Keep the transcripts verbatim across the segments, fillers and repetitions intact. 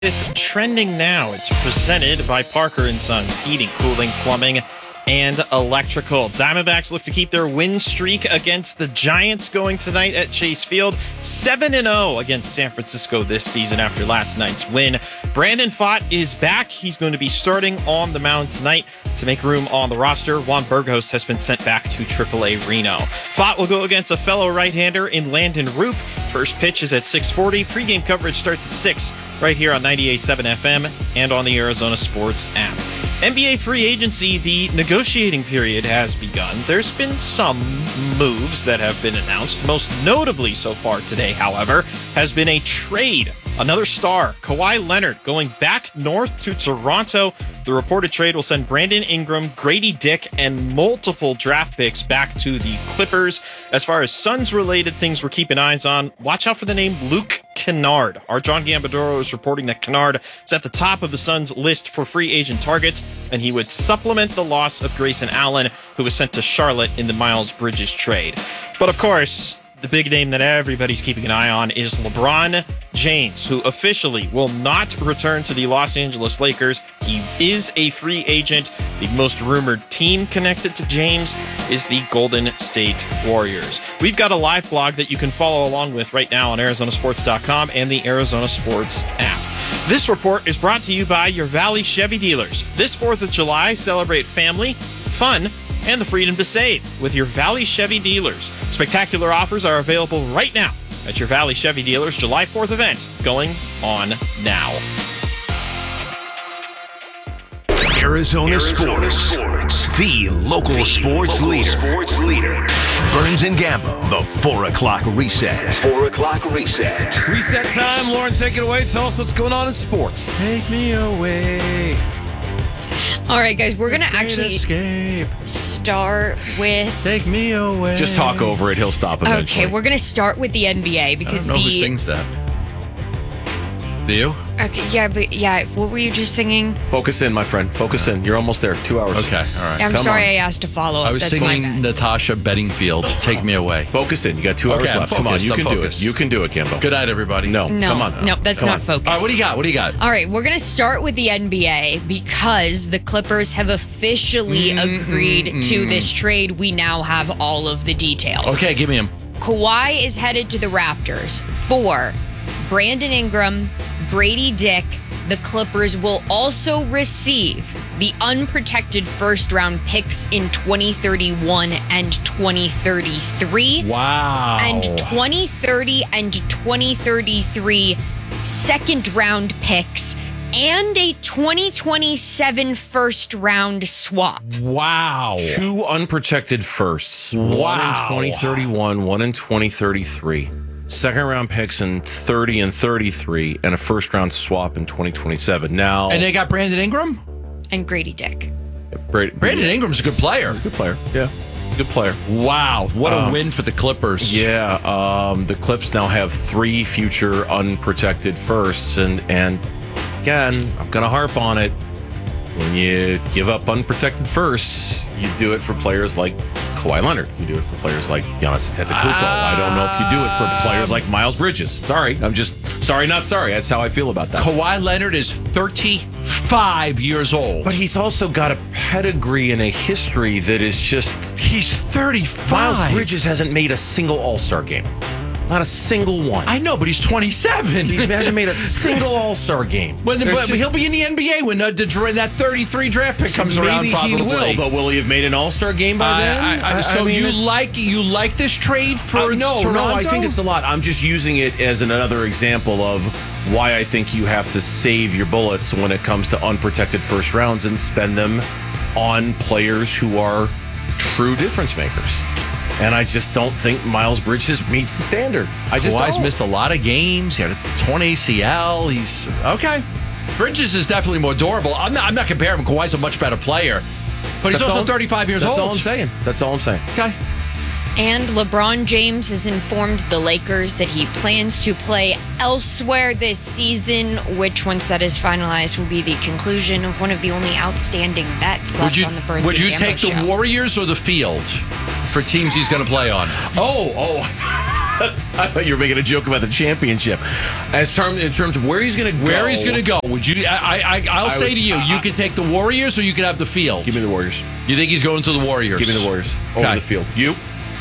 With Trending Now, it's presented by Parker and Sons Heating, Cooling, Plumbing, and Electrical. Diamondbacks look to keep their win streak against the Giants going tonight at Chase Field. seven and oh against San Francisco this season after last night's win. Brandon Pfaadt is back. He's going to be starting on the mound tonight to make room on the roster. Juan Burgos has been sent back to triple A Reno. Pfaadt will go against a fellow right-hander in Landon Roop. First pitch is at six forty. Pre-game coverage starts at six right here on ninety-eight point seven F M and on the Arizona Sports app. N B A free agency, the negotiating period has begun. There's been some moves that have been announced. Most notably so far today, however, has been a trade. Another star, Kawhi Leonard, going back north to Toronto. The reported trade will send Brandon Ingram, Grady Dick, and multiple draft picks back to the Clippers. As far as Suns-related things we're keeping eyes on, watch out for the name Luke Kennard. Our John Gambadoro is reporting that Kennard is at the top of the Suns' list for free agent targets, and he would supplement the loss of Grayson Allen, who was sent to Charlotte in the Miles Bridges trade. But of course, the big name that everybody's keeping an eye on is LeBron James, who officially will not return to the Los Angeles Lakers. He is a free agent. The most rumored team connected to James is the Golden State Warriors. We've got a live blog that you can follow along with right now on Arizona Sports dot com and the Arizona Sports app. This report is brought to you by your Valley Chevy dealers. This fourth of July, celebrate family, fun, and the freedom to save with your Valley Chevy dealers. Spectacular offers are available right now at your Valley Chevy dealers. July fourth event going on now. Arizona, Arizona Sports, Sports, the local, the sports, local leader. sports leader. Burns and Gambo, the four o'clock reset. four o'clock reset. Reset time. Lauren, take it away. Tell us what's going on in sports. Take me away. All right, guys, we're going to actually escape. start with... Take me away. Just talk over it. He'll stop eventually. Okay, we're going to start with the N B A because I don't know the... who sings that. Do you? Okay, yeah, but yeah, what were you just singing? Focus in, my friend. Focus in. You're almost there. Two hours. Okay, all right. I'm Come sorry on. I asked to follow up. I was That's my singing bad. Natasha Bedingfield, Take Me Away. Focus in. You got two Okay, hours I'm left. Come on, focused. you I'm can focused. do it. You can do it, Gambo. Good night, everybody. No, No, come on. no, that's Come not on. focused. All right, what do you got? What do you got? All right, we're going to start with the N B A because the Clippers have officially Mm, agreed mm, to mm. this trade. We now have all of the details. Okay, give me him. Kawhi is headed to the Raptors for Brandon Ingram, Grady Dick. The Clippers will also receive the unprotected first-round picks in twenty thirty-one and twenty thirty-three. Wow. And twenty thirty and twenty thirty-three second-round picks and a twenty twenty-seven first-round swap. Wow. Two unprotected firsts. One Wow. in twenty thirty-one, one in twenty thirty-three. Second round picks in thirty and thirty-three, and a first round swap in twenty twenty-seven. Now, And they got Brandon Ingram? And Grady Dick. Brady, Brandon Ingram's a good player. good player. Yeah, he's a good player. Wow. What a Um, win for the Clippers. Yeah, um, the Clips now have three future unprotected firsts, and and again, I'm gonna harp on it. When you give up unprotected firsts, you do it for players like Kawhi Leonard. You do it for players like Giannis Antetokounmpo. I don't know if you do it for players like Miles Bridges. Sorry, I'm just sorry, not sorry. That's how I feel about that. Kawhi Leonard is thirty-five years old. But he's also got a pedigree and a history that is just. He's thirty-five. Miles Bridges hasn't made a single All-Star game. Not a single one. I know, but he's twenty-seven. He hasn't made a single All-Star game. When the, There's but just- he'll be in the N B A when the, the, that thirty-three draft pick comes Maybe around. he Probably will, but will he have made an All-Star game by I- then? I- I- so mean, you it's- like you like this trade for Uh, no, Toronto? no, I think it's a lot. I'm just using it as another example of why I think you have to save your bullets when it comes to unprotected first rounds and spend them on players who are true difference makers. And I just don't think Miles Bridges meets the standard. I just Kawhi's don't. missed a lot of games. He had a torn A C L. He's okay. Bridges is definitely more durable. I'm not. I'm not comparing him. Kawhi's a much better player, but he's That's also all- thirty-five years That's old. all I'm saying. That's all I'm saying. Okay. And LeBron James has informed the Lakers that he plans to play elsewhere this season, which, once that is finalized, will be the conclusion of one of the only outstanding bets left Would you on the Burns would and you Gambo take the show. Warriors or the field for teams he's going to play on? Oh, oh. I thought you were making a joke about the championship. As term, in terms of where he's going to go. Where he's going to go. Would you? I, I, I'll I say would- to you, uh, you can take the Warriors or you can have the field. Give me the Warriors. You think he's going to the Warriors? Give me the Warriors over Okay. the field. You?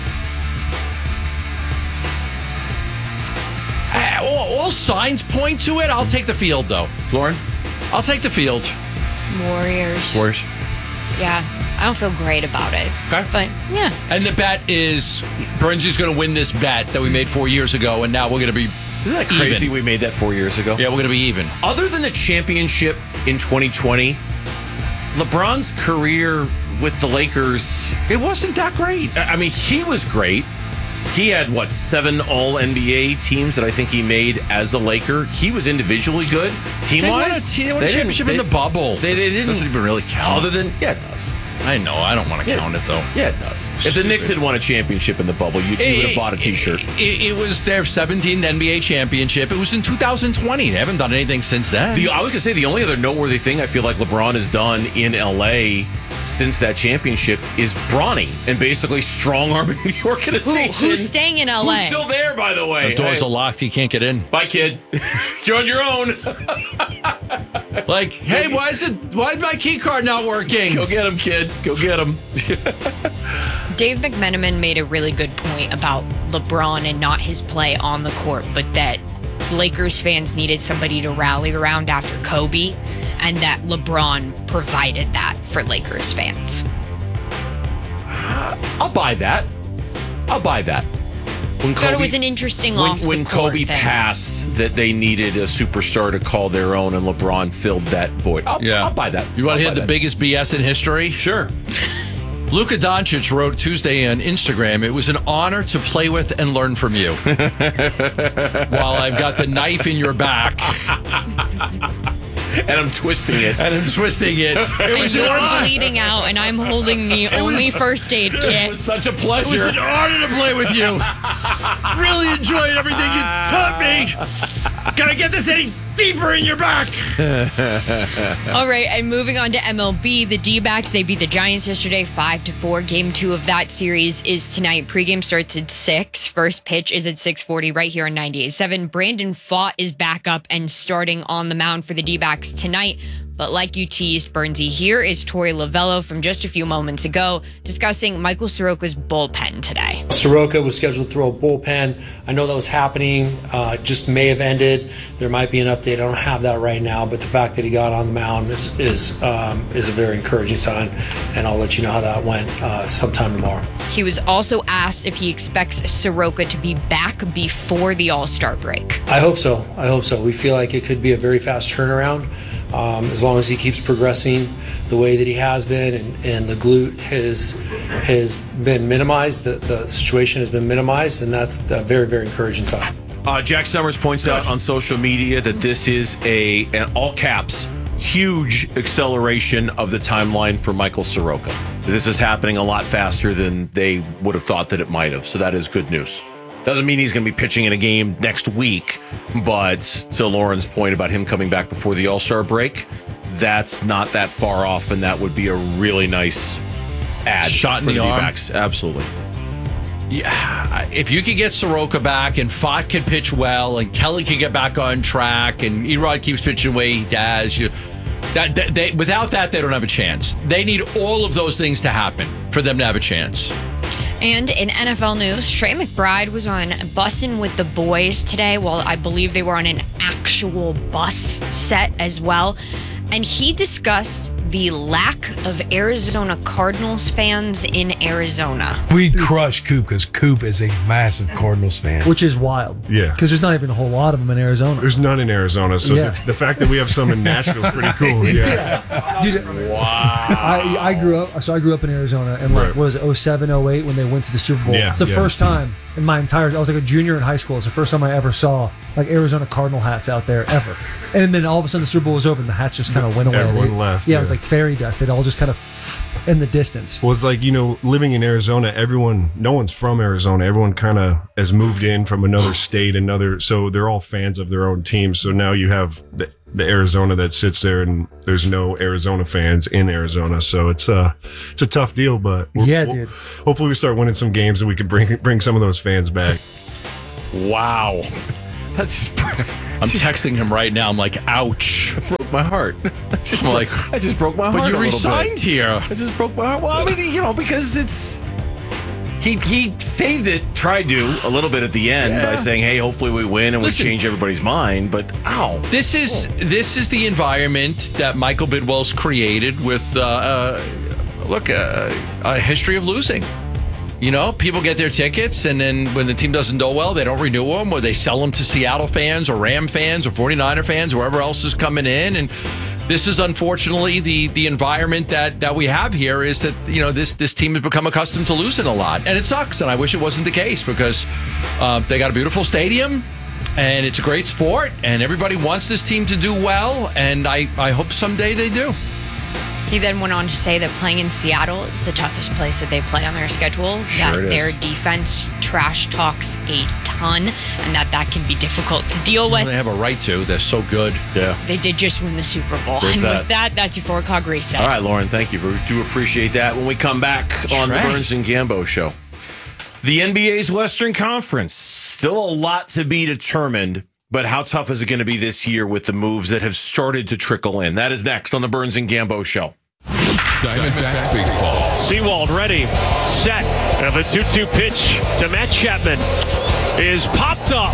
Uh, all, all signs point to it. I'll take the field, though. Lauren? I'll take the field. Warriors. Warriors. Yeah. I don't feel great about it. Okay. But yeah. And the bet is Burns is going to win this bet that we made four years ago, and now we're going to be Isn't that crazy even. we made that four years ago? Yeah, we're going to be even. Other than the championship in twenty twenty, LeBron's career with the Lakers, It wasn't that great. I mean, he was great. He had, what, seven all N B A teams that I think he made as a Laker. He was individually good. They won a, Team-wise, they won a they championship didn't- in the bubble. They, they didn't. Doesn't even really count. Other than, yeah, it does. I know. I don't want to Yeah. count it, though. Yeah, it does. If the Stupid. Knicks had won a championship in the bubble, you, you would have bought a T-shirt. It, it, it was their seventeenth N B A championship. It was in two thousand twenty. They haven't done anything since then. The, I was gonna say the only other noteworthy thing I feel like LeBron has done in L A since that championship is brawny and basically strong arming the Who, organization. who's staying in L A? Who's still there, by the way? the doors Hey, are locked. He can't get in. bye, kid. You're on your own. Like, hey, why is it? Why is my key card not working? Go get him, kid. Go get him. Dave McMenamin made a really good point about LeBron and not his play on the court, but that Lakers fans needed somebody to rally around after Kobe, and that LeBron provided that for Lakers fans. I'll buy that. I'll buy that. When I thought it was an interesting when, off the when court Kobe thing. passed, that they needed a superstar to call their own, and LeBron filled that void. I'll, Yeah. I'll buy that. You want I'll to hear buy the that. biggest B S in history? Sure. Luka Doncic wrote Tuesday on Instagram, "It was an honor to play with and learn from you." While I've got the knife in your back And I'm twisting it. and I'm twisting it. It And was an you're honor. bleeding out, and I'm holding the only was- first aid It kit. was such a It was pleasure. an honor to play with you. Really enjoyed everything you taught me. Gotta get this any deeper in your back. All right, and moving on to M L B, the D-backs, they beat the Giants yesterday five to four. Game two of that series is tonight. Pregame starts at six. First pitch is at six forty right here on ninety-eight point seven. Brandon Pfaadt is back up and starting on the mound for the D-backs tonight. But like you teased, Bernsey, here is Torey Lovello from just a few moments ago discussing Michael Soroka's bullpen today. Soroka was scheduled to throw a bullpen. I know that was happening. Uh, it just may have ended. There might be an update. I don't have that right now, but the fact that he got on the mound is is um, is a very encouraging sign, and I'll let you know how that went uh, sometime tomorrow. He was also asked if he expects Soroka to be back before the All-Star break. I hope so. I hope so. We feel like it could be a very fast turnaround. Um, as long as he keeps progressing the way that he has been, and, and the glute has has been minimized, the, the situation has been minimized, and that's a very, very encouraging sign. Uh, Jack Summers points out on social media that this is a, an all caps, huge acceleration of the timeline for Michael Soroka. This is happening a lot faster than they would have thought that it might have. So that is good news. Doesn't mean he's going to be pitching in a game next week, but to Lauren's point about him coming back before the All-Star break, that's not that far off, and that would be a really nice add Shot in for the arm. D-backs. Absolutely. Yeah, if you could get Soroka back and Pfaadt can pitch well and Kelly can get back on track and Erod keeps pitching the way he does, you, that, that they, without that, they don't have a chance. They need all of those things to happen for them to have a chance. And in N F L news, Trey McBride was on Bussin' with the Boys today. Well, I believe they were on an actual bus set as well. And he discussed the lack of Arizona Cardinals fans in Arizona. We crush Coop because Coop is a massive Cardinals fan. Which is wild. Yeah. Because there's not even a whole lot of them in Arizona. There's none in Arizona, so Yeah. the, the fact that we have some in Nashville is pretty cool. Yeah. Dude, wow. I, I grew up, so I grew up in Arizona, and like, Right. what was it, oh seven, oh eight when they went to the Super Bowl? Yeah, It's the yeah. first time in my entire, I was like a junior in high school. It's the first time I ever saw like Arizona Cardinal hats out there ever. And then all of a sudden the Super Bowl was over and the hats just kind of went away. Everyone They- left, Yeah, it was yeah. like fairy dust. They'd all just kind of in the distance. Well, it's like, you know, living in Arizona, everyone, no one's from Arizona. Everyone kind of has moved in from another state, another, so they're all fans of their own team. So now you have the, the Arizona that sits there, and there's no Arizona fans in Arizona. So it's a, it's a tough deal, but we're- Yeah, we'll- dude. hopefully we start winning some games and we can bring, bring some of those fans back. Wow. That's just, I'm texting him right now. I'm like, ouch. broke my heart. Just I'm like, I just broke my heart. but you a little resigned bit. here. I just broke my heart. Well, I mean, you know, because it's he he saved it, tried to a little bit at the end Yeah. by saying, "Hey, hopefully we win and Listen, we change everybody's mind." But ow, This is this is the environment that Michael Bidwell's created with, uh, uh, look, uh, a history of losing. You know, people get their tickets, and then when the team doesn't do well, they don't renew them, or they sell them to Seattle fans or Ram fans or forty-niner fans, or whoever else is coming in. And this is unfortunately the the environment that, that we have here is that, you know, this this team has become accustomed to losing a lot. And it sucks, and I wish it wasn't the case because uh, they got a beautiful stadium, and it's a great sport, and everybody wants this team to do well, and I, I hope someday they do. He then went on to say that playing in Seattle is the toughest place that they play on their schedule. Sure that it is. their defense trash talks a ton, and that that can be difficult to deal Well, with. they have a right to. They're so good. yeah. They did just win the Super Bowl. There's and that. with that, that's your four o'clock reset. All right, Lauren, thank you. We do appreciate that. When we come back on the right. Burns and Gambo show, the N B A's Western Conference, still a lot to be determined, but how tough is it going to be this year with the moves that have started to trickle in? That is next on the Burns and Gambo show. Diamondbacks baseball. Sewald ready, set, and the two two pitch to Matt Chapman is popped up.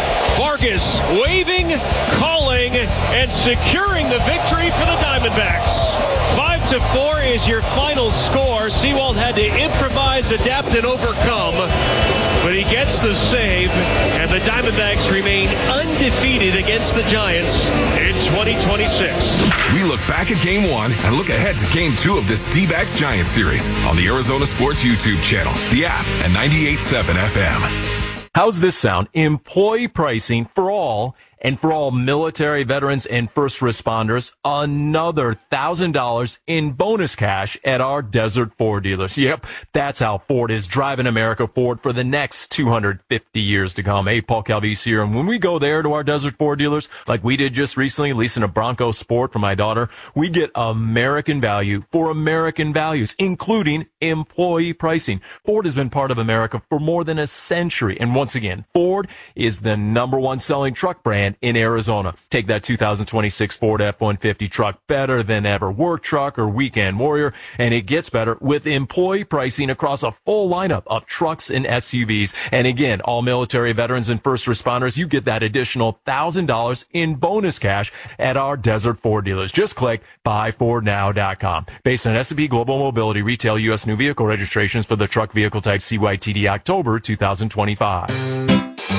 Vargas waving, calling, and securing the victory for the Diamondbacks. Five to four is your final score. Sewald had to improvise, adapt, and overcome, but he gets the save, and the Diamondbacks remain undefeated against the Giants in twenty twenty-six. We look back at game one and look ahead to game two of this D-backs Giants series on the Arizona Sports YouTube channel, the app, and ninety-eight point seven F M. How's this sound? Employee pricing for all, and for all military veterans and first responders, another one thousand dollars in bonus cash at our Desert Ford dealers. Yep, that's how Ford is driving America forward for the next two hundred fifty years to come. Hey, Paul Calvisi here, and when we go there to our Desert Ford dealers, like we did just recently, leasing a Bronco Sport for my daughter, we get American value for American values, including employee pricing. Ford has been part of America for more than a century, and once again, Ford is the number one selling truck brand in Arizona. Take that two thousand twenty-six Ford F one fifty truck, better than ever, work truck or weekend warrior, and it gets better with employee pricing across a full lineup of trucks and S U Vs. And again, all military veterans and first responders, you get that additional one thousand dollars in bonus cash at our Desert Ford dealers. Just click buy ford now dot com. Based on S and P Global Mobility retail U S new vehicle registrations for the truck vehicle type C Y T D October two thousand twenty-five.